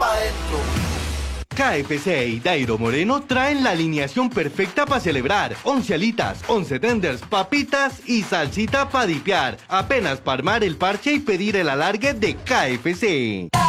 pa' dentro. KFC y Dairo Moreno traen la alineación perfecta para celebrar. 11 alitas, 11 tenders, papitas y salsita para dipear. Apenas para armar el parche y pedir el alargue de KFC.